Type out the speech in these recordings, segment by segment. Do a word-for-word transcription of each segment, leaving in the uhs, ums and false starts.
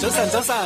早晨，早晨。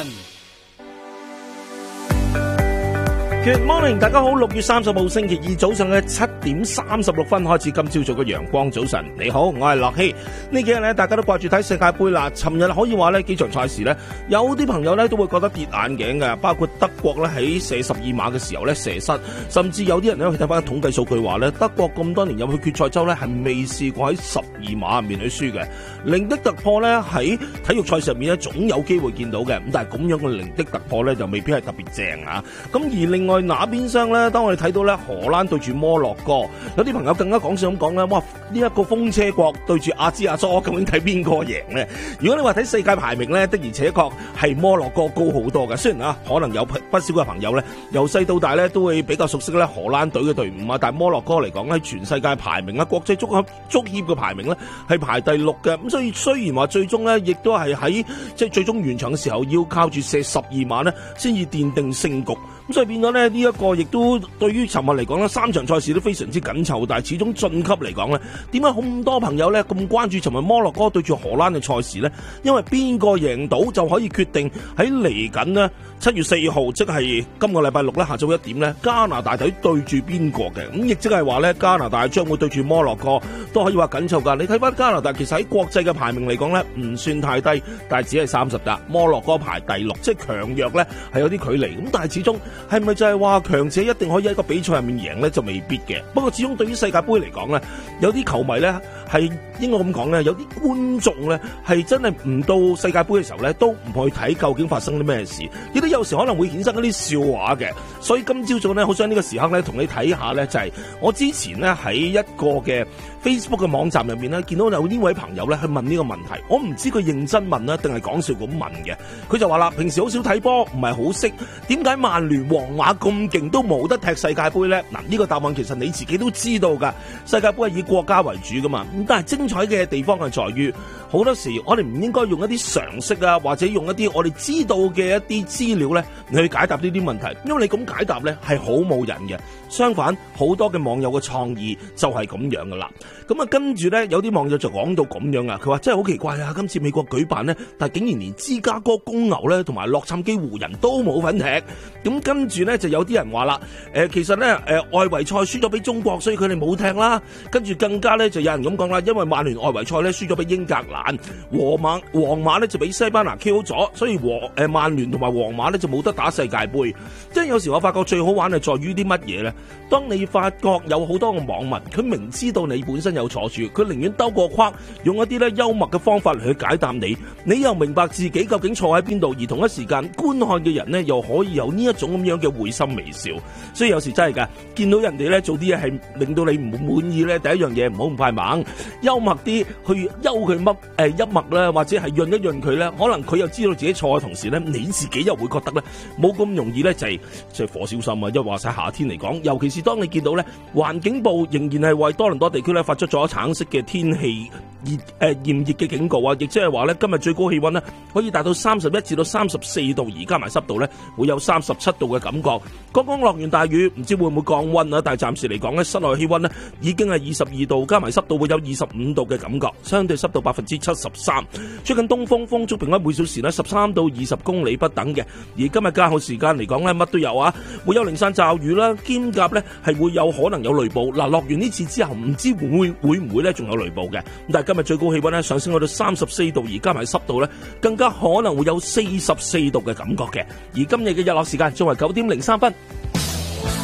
Good morning， 大家好，六月三十號星期二早上嘅七點三十六分開始，今朝早嘅陽光早晨。你好，我係樂希。呢幾日咧，大家都掛住睇世界盃啦。尋日可以話呢幾場賽事呢，有啲朋友呢都會覺得跌眼鏡嘅，包括德國呢喺射十二碼嘅時候呢射失，甚至有啲人呢去睇翻統計數據話呢，德國咁多年入去決賽周呢係未試過喺十二碼入面去輸嘅。零的突破呢喺體育賽事入面呢總有機會見到嘅，咁但係咁樣嘅零的突破呢就未必係特別正啊。咁而另外那邊廂咧，當我哋睇到咧荷蘭對住摩洛哥，有啲朋友更加講笑咁講咧，哇！呢、這、一個風車國對住阿茲亞佐，究竟睇邊個贏咧？如果你話睇世界排名咧，的而且確係摩洛哥高好多嘅。雖然啊，可能有不少嘅朋友咧，由細到大咧都會比較熟悉咧荷蘭隊嘅隊伍啊，但係摩洛哥嚟講喺全世界排名啊，國際足協足協嘅排名咧係排第六嘅。咁所以雖然話最終咧，亦都係喺即係最終完場嘅時候，要靠住射十二碼咧，先至奠定勝局。咁所以變咗咧呢一個亦都對於尋日嚟講咧，三場賽事都非常之緊湊，但係始終晉級嚟講咧，點解咁多朋友咧咁關注尋日摩洛哥對住荷蘭嘅賽事咧？因為邊個贏到就可以決定喺嚟緊呢七月四號，即係今個禮拜六咧下晝一點咧，加拿大隊對住邊個嘅？咁亦即係話咧，加拿大將會對住摩洛哥，都可以話緊湊噶。你睇翻加拿大其實喺國際嘅排名嚟講咧，唔算太低，但係只係三十噶。摩洛哥排第六，即係強弱咧係有啲距離。咁但係始終係咪就係話強者一定可以喺個比賽入面贏咧？就未必嘅。不過始終對於世界盃嚟講咧，有啲球迷咧係應該咁講咧，有啲觀眾咧係真係唔到世界盃嘅時候咧，都唔去睇究竟發生啲咩事，亦都有時可能會衍生一啲笑話嘅。所以今朝早咧，好想呢個時刻咧，同你睇下咧，就係我之前咧喺一個嘅 Facebook 嘅網站入面咧，見到有呢位朋友咧去問呢個問題，我唔知佢認真問啦，定係講笑咁問嘅。佢就話啦，平時好少睇波，唔係好識，點解曼聯、皇馬咁勁都冇得踢世界盃咧？嗱，呢個答案其實你自己都知道噶，世界盃係以國家為主噶嘛。咁但係精彩嘅地方係在於，好多時我哋唔應該用一啲常識啊，或者用一啲我哋知道嘅一啲資料咧，去解答呢啲問題，因為你咁解答咧係好冇癮嘅。相反，好多嘅網友嘅創意就係咁樣噶啦。咁啊，跟住咧有啲網友就講到咁樣啊，佢話真係好奇怪啊！今次美國舉辦咧，但係竟然連芝加哥公牛咧同埋洛杉磯湖人都冇份踢。咁跟住咧就有啲人話啦，誒、呃、其實咧誒、呃、外圍賽輸咗俾中國，所以佢哋冇踢啦。跟住更加咧就有人咁講啦，因為曼聯外圍賽咧輸咗俾英格蘭，皇馬皇馬咧就俾西班牙 K O 咗，所以皇誒曼聯同埋皇馬咧就冇得打世界盃。即係有時我發覺最好玩係在於啲乜嘢咧？當你發覺有好多個網民，佢明知道你本身有錯處，佢寧願兜個框，用一啲咧幽默嘅方法嚟去解答你，你又明白自己究竟錯喺邊度，而同一時間觀看嘅人呢，又可以有呢一種咁樣嘅會心微笑。所以有時真係噶，見到人哋咧做啲嘢係令到你唔滿意咧，第一樣嘢唔好咁快猛，幽默啲去幽佢乜誒一默啦，或者係潤一潤佢咧，可能佢又知道自己錯嘅同時咧，你自己又會覺得咧冇咁容易咧就係即係火燒心啊！因為話晒夏天嚟講，尤其是當你見到咧環境部仍然係為多倫多地區咧發出咗橙色嘅天氣熱誒炎熱嘅警告啊，亦即係話咧今日最高氣溫咧可以達到三十一至到三十四度，而加埋濕度咧會有三十七度嘅感覺。剛剛落完大雨，唔知會唔會降溫啊？但係暫時嚟講咧，室內氣溫咧已經係二十二度，加埋濕度會有二十五度嘅感覺，相對濕度百分之七十三。最近東風風速平均每小時咧十三到二十公里不等嘅，而今日加號時間嚟講咧乜都有啊，會有零散驟雨啦，兼夾咧係會有可能有雷暴。嗱，落完呢次之後，唔知會會會唔會咧仲有雷暴嘅？但係今日最高氣溫咧上升去到三十四度，而加埋濕度咧更加可能會有四十四度嘅感覺嘅。而今日嘅日落時間仲係九點零三分。